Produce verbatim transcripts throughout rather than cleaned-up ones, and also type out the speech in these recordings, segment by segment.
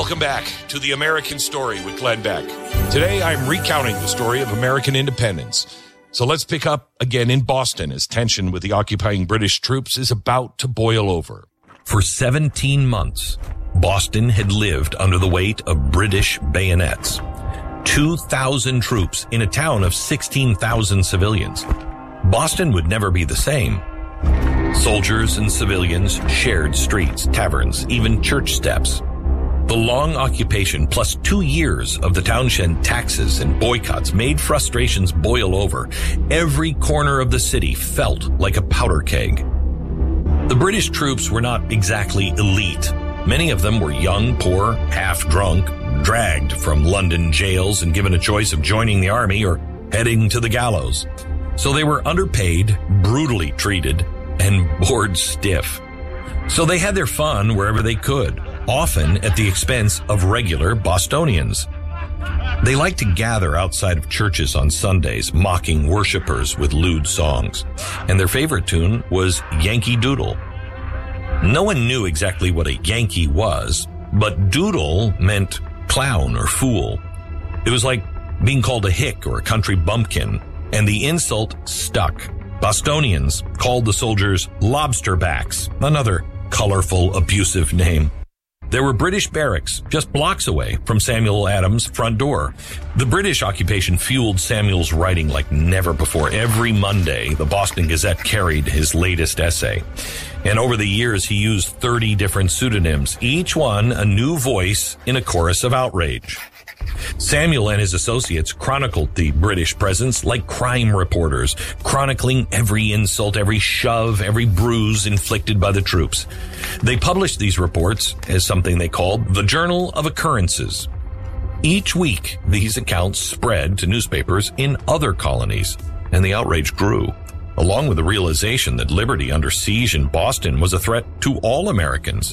Welcome back to The American Story with Glenn Beck. Today, I'm recounting the story of American independence. So let's pick up again in Boston as tension with the occupying British troops is about to boil over. For seventeen months, Boston had lived under the weight of British bayonets. two thousand troops in a town of sixteen thousand civilians. Boston would never be the same. Soldiers and civilians shared streets, taverns, even church steps. The long occupation plus two years of the townshend taxes and boycotts made frustrations boil over. Every corner of the city felt like a powder keg. The British troops were not exactly elite. Many of them were young, poor, half-drunk, dragged from London jails and given a choice of joining the army or heading to the gallows. So they were underpaid, brutally treated, and bored stiff. So they had their fun wherever they could, often at the expense of regular Bostonians. They liked to gather outside of churches on Sundays, mocking worshipers with lewd songs. And their favorite tune was Yankee Doodle. No one knew exactly what a Yankee was, but doodle meant clown or fool. It was like being called a hick or a country bumpkin, and the insult stuck. Bostonians called the soldiers lobsterbacks, another colorful, abusive name. There were British barracks just blocks away from Samuel Adams' front door. The British occupation fueled Samuel's writing like never before. Every Monday, the Boston Gazette carried his latest essay. And over the years, he used thirty different pseudonyms, each one a new voice in a chorus of outrage. Samuel and his associates chronicled the British presence like crime reporters, chronicling every insult, every shove, every bruise inflicted by the troops. They published these reports as something they called the Journal of Occurrences. Each week, these accounts spread to newspapers in other colonies, and the outrage grew, along with the realization that liberty under siege in Boston was a threat to all Americans.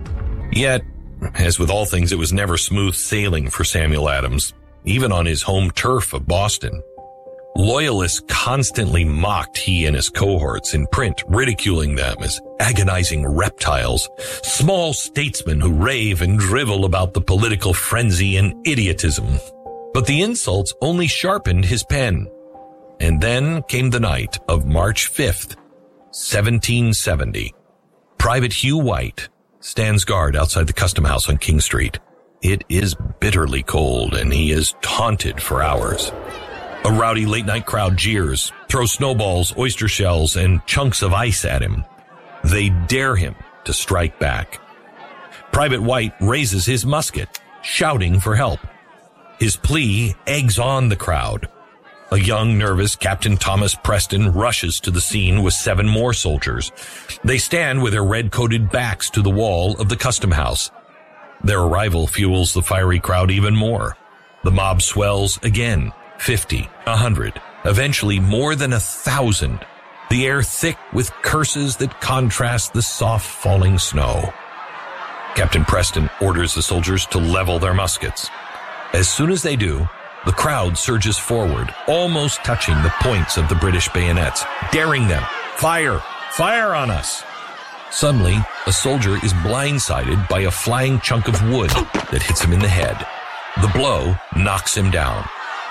Yet, as with all things, it was never smooth sailing for Samuel Adams, even on his home turf of Boston. Loyalists constantly mocked he and his cohorts in print, ridiculing them as agonizing reptiles, small statesmen who rave and drivel about the political frenzy and idiotism. But the insults only sharpened his pen. And then came the night of March fifth, seventeen seventy. Private Hugh White stands guard outside the Custom House on King Street. It is bitterly cold, and he is taunted for hours. A rowdy late-night crowd jeers, throws snowballs, oyster shells, and chunks of ice at him. They dare him to strike back. Private White raises his musket, shouting for help. His plea eggs on the crowd. A young, nervous Captain Thomas Preston rushes to the scene with seven more soldiers. They stand with their red-coated backs to the wall of the Custom House. Their arrival fuels the fiery crowd even more. The mob swells again, fifty, a hundred, eventually more than a thousand. The air thick with curses that contrast the soft falling snow. Captain Preston orders the soldiers to level their muskets. As soon as they do, the crowd surges forward, almost touching the points of the British bayonets, daring them, fire, fire on us. Suddenly, a soldier is blindsided by a flying chunk of wood that hits him in the head. The blow knocks him down.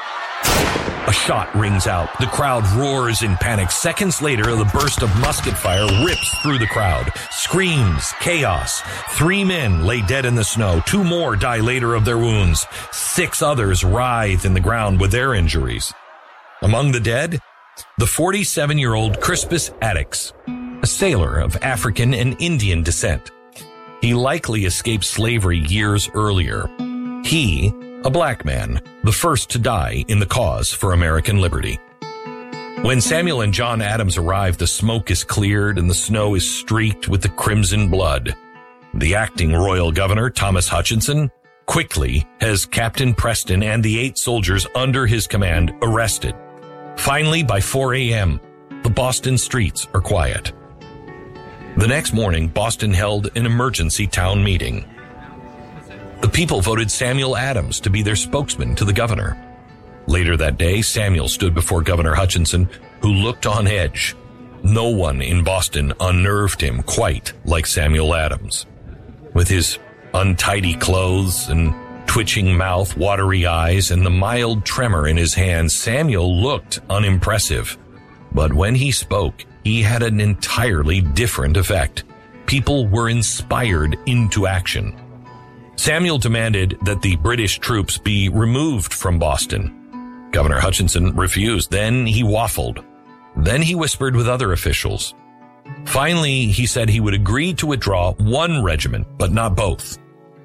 A shot rings out. The crowd roars in panic. Seconds later, the burst of musket fire rips through the crowd. Screams, chaos. Three men lay dead in the snow. Two more die later of their wounds. Six others writhe in the ground with their injuries. Among the dead, the forty-seven-year-old Crispus Attucks, a sailor of African and Indian descent. He likely escaped slavery years earlier. He, a black man, the first to die in the cause for American liberty. When Samuel and John Adams arrive, the smoke is cleared and the snow is streaked with the crimson blood. The acting royal governor, Thomas Hutchinson, quickly has Captain Preston and the eight soldiers under his command arrested. Finally, by four a.m., the Boston streets are quiet. The next morning, Boston held an emergency town meeting. The people voted Samuel Adams to be their spokesman to the governor. Later that day, Samuel stood before Governor Hutchinson, who looked on edge. No one in Boston unnerved him quite like Samuel Adams. With his untidy clothes and twitching mouth, watery eyes, and the mild tremor in his hands, Samuel looked unimpressive. But when he spoke, he had an entirely different effect. People were inspired into action. Samuel demanded that the British troops be removed from Boston. Governor Hutchinson refused. Then he waffled. Then he whispered with other officials. Finally, he said he would agree to withdraw one regiment, but not both.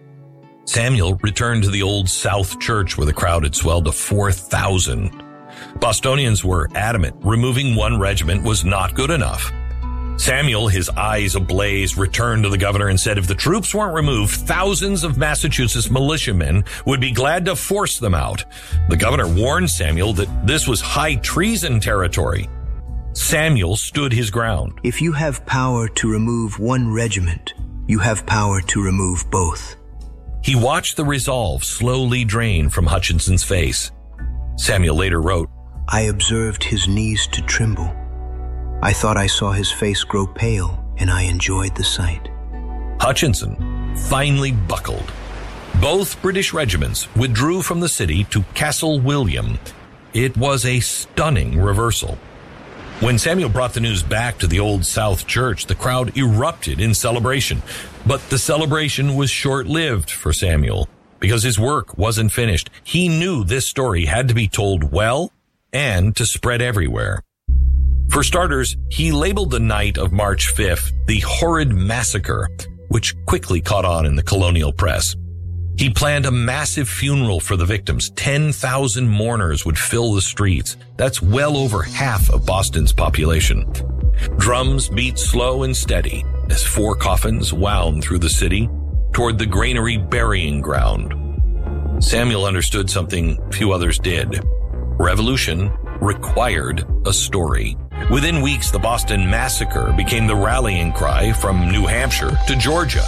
Samuel returned to the Old South Church where the crowd had swelled to four thousand. Bostonians were adamant removing one regiment was not good enough. Samuel, his eyes ablaze, returned to the governor and said if the troops weren't removed, thousands of Massachusetts militiamen would be glad to force them out. The governor warned Samuel that this was high treason territory. Samuel stood his ground. If you have power to remove one regiment, you have power to remove both. He watched the resolve slowly drain from Hutchinson's face. Samuel later wrote, I observed his knees to tremble. I thought I saw his face grow pale, and I enjoyed the sight. Hutchinson finally buckled. Both British regiments withdrew from the city to Castle William. It was a stunning reversal. When Samuel brought the news back to the Old South Church, the crowd erupted in celebration. But the celebration was short-lived for Samuel because his work wasn't finished. He knew this story had to be told well and to spread everywhere. For starters, he labeled the night of March fifth the Horrid Massacre, which quickly caught on in the colonial press. He planned a massive funeral for the victims. ten thousand mourners would fill the streets. That's well over half of Boston's population. Drums beat slow and steady as four coffins wound through the city toward the granary burying ground. Samuel understood something few others did. Revolution required a story. Within weeks, the Boston Massacre became the rallying cry from New Hampshire to Georgia.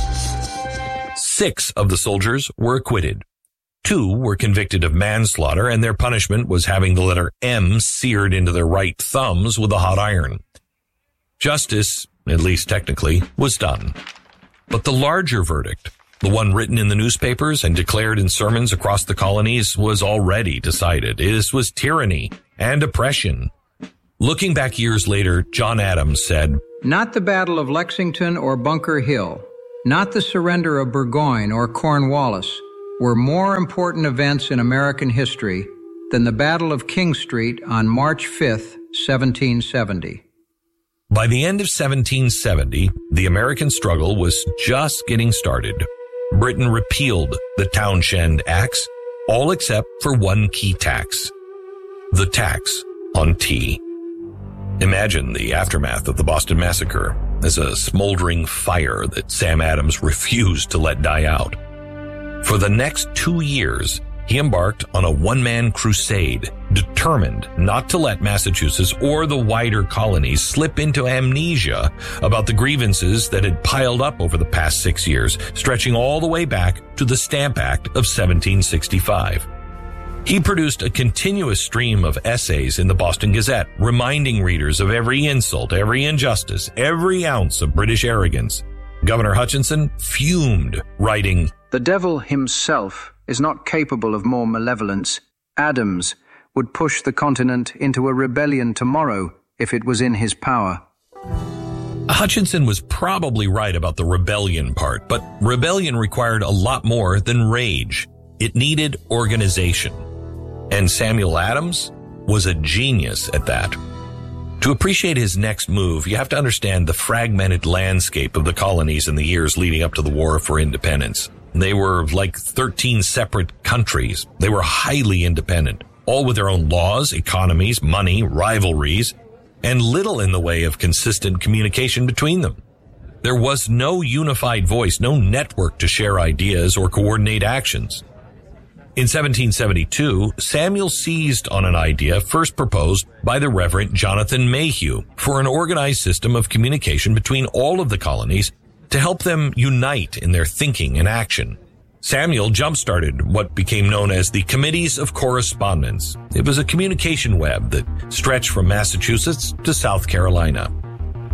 Six of the soldiers were acquitted. Two were convicted of manslaughter, and their punishment was having the letter M seared into their right thumbs with a hot iron. Justice, at least technically, was done. But the larger verdict, the one written in the newspapers and declared in sermons across the colonies, was already decided. This was tyranny and oppression. Looking back years later, John Adams said, Not the Battle of Lexington or Bunker Hill, not the surrender of Burgoyne or Cornwallis were more important events in American history than the Battle of King Street on March fifth, seventeen seventy. By the end of seventeen seventy, the American struggle was just getting started. Britain repealed the Townshend Acts, all except for one key tax, the tax on tea. Imagine the aftermath of the Boston Massacre as a smoldering fire that Sam Adams refused to let die out. For the next two years, he embarked on a one-man crusade, determined not to let Massachusetts or the wider colonies slip into amnesia about the grievances that had piled up over the past six years, stretching all the way back to the Stamp Act of seventeen sixty-five. He produced a continuous stream of essays in the Boston Gazette, reminding readers of every insult, every injustice, every ounce of British arrogance. Governor Hutchinson fumed, writing, The devil himself is not capable of more malevolence. Adams would push the continent into a rebellion tomorrow if it was in his power. Hutchinson was probably right about the rebellion part, but rebellion required a lot more than rage. It needed organization. And Samuel Adams was a genius at that. To appreciate his next move, you have to understand the fragmented landscape of the colonies in the years leading up to the War for Independence. They were like thirteen separate countries. They were highly independent, all with their own laws, economies, money, rivalries, and little in the way of consistent communication between them. There was no unified voice, no network to share ideas or coordinate actions. In seventeen seventy-two, Samuel seized on an idea first proposed by the Reverend Jonathan Mayhew for an organized system of communication between all of the colonies to help them unite in their thinking and action. Samuel jump-started what became known as the Committees of Correspondence. It was a communication web that stretched from Massachusetts to South Carolina.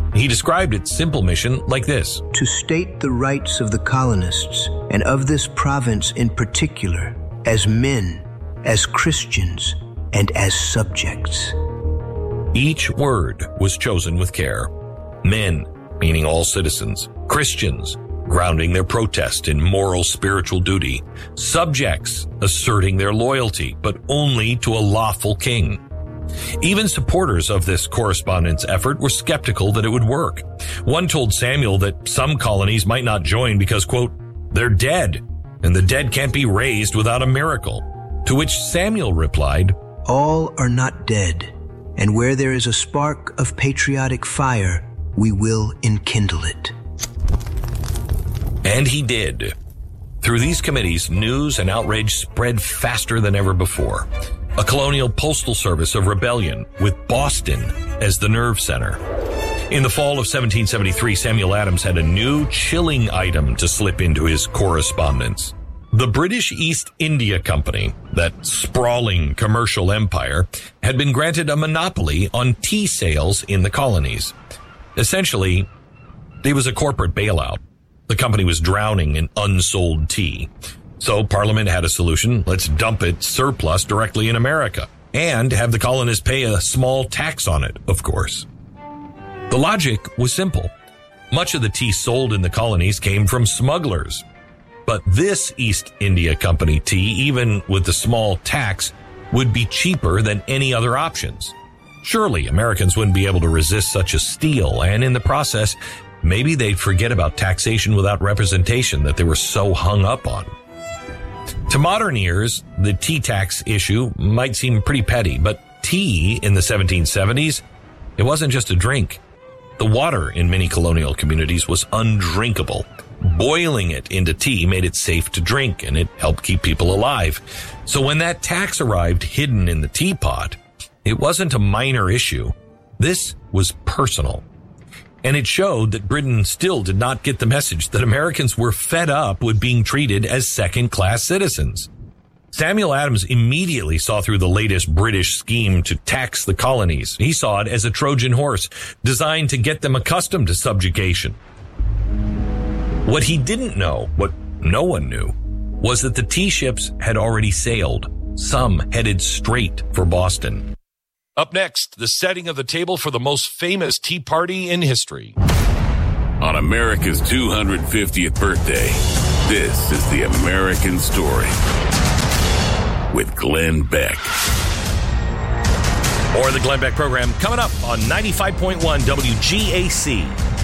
He described its simple mission like this: to state the rights of the colonists, and of this province in particular, as men, as Christians, and as subjects. Each word was chosen with care. Men, meaning all citizens. Christians, grounding their protest in moral spiritual duty. Subjects, asserting their loyalty, but only to a lawful king. Even supporters of this correspondence effort were skeptical that it would work. One told Samuel that some colonies might not join because, quote, they're dead, and the dead can't be raised without a miracle. To which Samuel replied, all are not dead, and where there is a spark of patriotic fire, we will enkindle it. And he did. Through these committees, news and outrage spread faster than ever before. A colonial postal service of rebellion with Boston as the nerve center. In the fall of seventeen seventy-three, Samuel Adams had a new chilling item to slip into his correspondence. The British East India Company, that sprawling commercial empire, had been granted a monopoly on tea sales in the colonies. Essentially, it was a corporate bailout. The company was drowning in unsold tea. So Parliament had a solution. Let's dump its surplus directly in America and have the colonists pay a small tax on it, of course. The logic was simple. Much of the tea sold in the colonies came from smugglers. But this East India Company tea, even with the small tax, would be cheaper than any other options. Surely Americans wouldn't be able to resist such a steal, and in the process, maybe they'd forget about taxation without representation that they were so hung up on. To modern ears, the tea tax issue might seem pretty petty, but tea in the seventeen seventies, it wasn't just a drink. The water in many colonial communities was undrinkable. Boiling it into tea made it safe to drink, and it helped keep people alive. So when that tax arrived hidden in the teapot, it wasn't a minor issue. This was personal. And it showed that Britain still did not get the message that Americans were fed up with being treated as second-class citizens. Samuel Adams immediately saw through the latest British scheme to tax the colonies. He saw it as a Trojan horse designed to get them accustomed to subjugation. What he didn't know, what no one knew, was that the tea ships had already sailed, some headed straight for Boston. Up next, the setting of the table for the most famous tea party in history. On America's two hundred fiftieth birthday, this is the American Story with Glenn Beck. Or the Glenn Beck program coming up on ninety-five point one W G A C.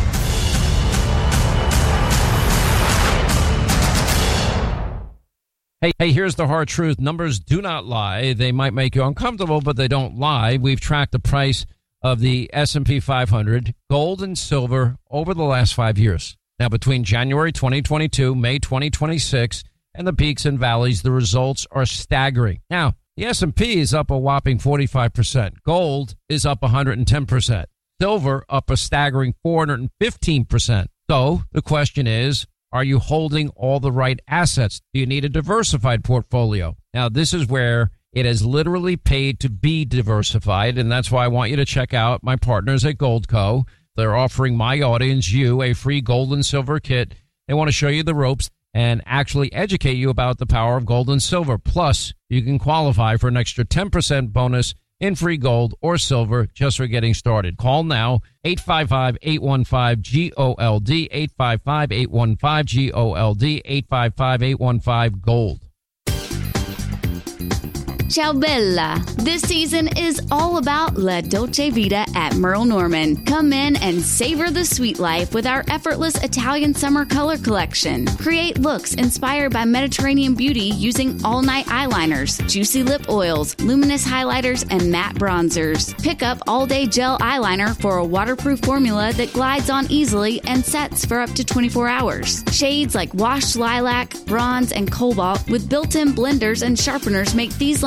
Hey, hey, here's the hard truth. Numbers do not lie. They might make you uncomfortable, but they don't lie. We've tracked the price of the S and P five hundred, gold and silver, over the last five years. Now, between January twenty twenty-two, May twenty twenty-six, and the peaks and valleys, the results are staggering. Now, the S and P is up a whopping forty-five percent. Gold is up one hundred ten percent. Silver up a staggering four hundred fifteen percent. So the question is, are you holding all the right assets? Do you need a diversified portfolio? Now, this is where it has literally paid to be diversified, and that's why I want you to check out my partners at Goldco. They're offering my audience, you, a free gold and silver kit. They want to show you the ropes and actually educate you about the power of gold and silver. Plus, you can qualify for an extra ten percent bonus in free gold or silver just for getting started. Call now, eight five five, eight one five, G O L D, eight five five, eight one five, G O L D, eight five five, eight one five, GOLD. Ciao Bella. This season is all about La Dolce Vita at Merle Norman. Come in and savor the sweet life with our effortless Italian summer color collection. Create looks inspired by Mediterranean beauty using all-night eyeliners, juicy lip oils, luminous highlighters, and matte bronzers. Pick up all-day gel eyeliner for a waterproof formula that glides on easily and sets for up to twenty-four hours. Shades like washed lilac, bronze, and cobalt with built-in blenders and sharpeners make these lines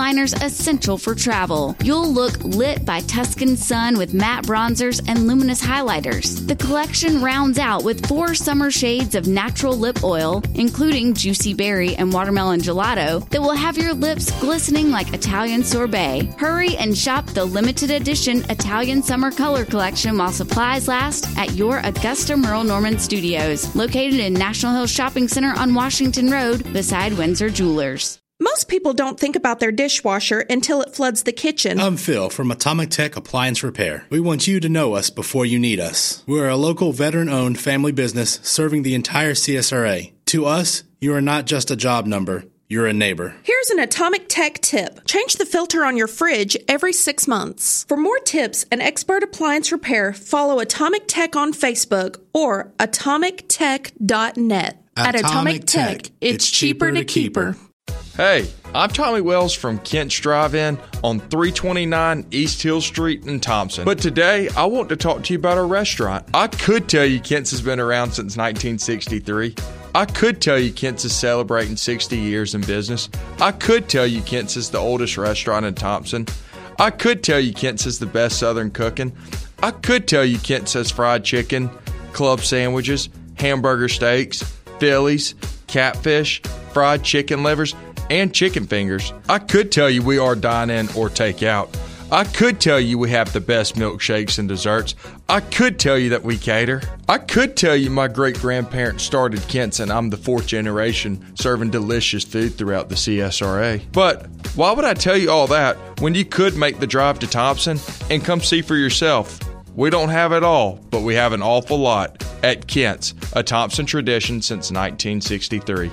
liners essential for travel. You'll look lit by Tuscan Sun with matte bronzers and luminous highlighters. The collection rounds out with four summer shades of natural lip oil, including Juicy Berry and Watermelon Gelato, that will have your lips glistening like Italian sorbet. Hurry and shop the limited edition Italian Summer Color Collection while supplies last at your Augusta Merle Norman Studios, located in National Hill Shopping Center on Washington Road beside Windsor Jewelers. Most people don't think about their dishwasher until it floods the kitchen. I'm Phil from Atomic Tech Appliance Repair. We want you to know us before you need us. We're a local veteran-owned family business serving the entire C S R A. To us, you are not just a job number. You're a neighbor. Here's an Atomic Tech tip. Change the filter on your fridge every six months. For more tips and expert appliance repair, follow Atomic Tech on Facebook or atomic tech dot net. At Atomic Tech, it's cheaper to keep her. Hey, I'm Tommy Wells from Kent's Drive-In on three twenty-nine East Hill Street in Thompson. But today, I want to talk to you about our restaurant. I could tell you Kent's has been around since nineteen sixty-three. I could tell you Kent's is celebrating sixty years in business. I could tell you Kent's is the oldest restaurant in Thompson. I could tell you Kent's is the best Southern cooking. I could tell you Kent's has fried chicken, club sandwiches, hamburger steaks, Phillies, catfish, fried chicken livers, and chicken fingers. I could tell you we are dine-in or take-out. I could tell you we have the best milkshakes and desserts. I could tell you that we cater. I could tell you my great-grandparents started Kent's and I'm the fourth generation serving delicious food throughout the C S R A. But why would I tell you all that when you could make the drive to Thompson and come see for yourself? We don't have it all, but we have an awful lot at Kent's, a Thompson tradition since nineteen sixty-three.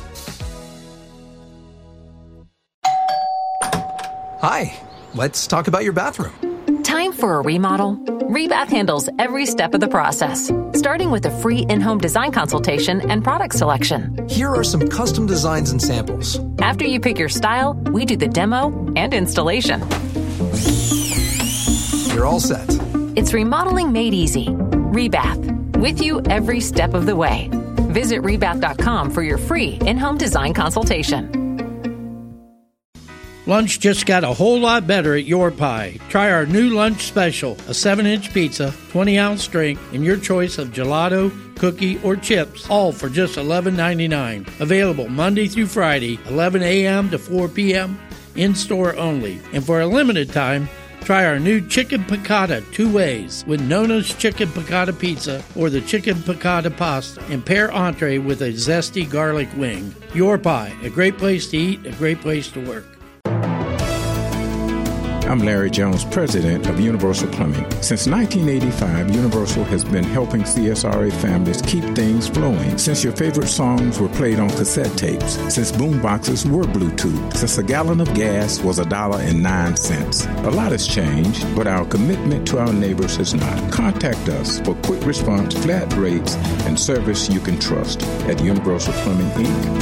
Hi, let's talk about your bathroom. Time for a remodel? Rebath handles every step of the process, starting with a free in-home design consultation and product selection. Here are some custom designs and samples. After you pick your style, we do the demo and installation. You're all set. It's remodeling made easy. Rebath, with you every step of the way. Visit rebath dot com for your free in-home design consultation. Lunch just got a whole lot better at Your Pie. Try our new lunch special, a seven-inch pizza, twenty-ounce drink, and your choice of gelato, cookie, or chips, all for just eleven ninety-nine. Available Monday through Friday, eleven a.m. to four p.m., in-store only. And for a limited time, try our new Chicken Piccata two ways with Nona's Chicken Piccata Pizza or the Chicken Piccata Pasta, and pair entree with a zesty garlic wing. Your Pie, a great place to eat, a great place to work. I'm Larry Jones, president of Universal Plumbing. Since nineteen eighty-five, Universal has been helping C S R A families keep things flowing. Since your favorite songs were played on cassette tapes, since boomboxes were Bluetooth, since a gallon of gas was a dollar and nine cents. A lot has changed, but our commitment to our neighbors has not. Contact us for quick response, flat rates, and service you can trust at Universal Plumbing, Incorporated